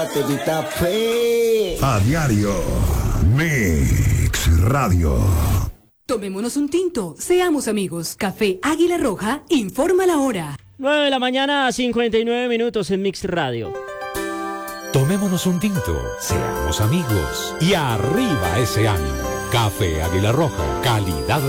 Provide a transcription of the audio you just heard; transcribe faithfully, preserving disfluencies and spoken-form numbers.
A diario, Mix Radio. Tomémonos un tinto, seamos amigos. Café Águila Roja, informa la hora. nueve de la mañana, cincuenta y nueve minutos en Mix Radio. Tomémonos un tinto, seamos amigos y arriba ese ánimo. Café Águila Roja, calidad